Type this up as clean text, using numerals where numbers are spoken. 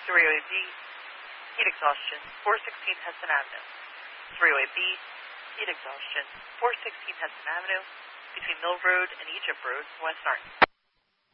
Three-way B, heat exhaustion, 416 Heston Avenue. Three-way B, heat exhaustion, 416 Heston Avenue, between Mill Road and Egypt Road, West Orange.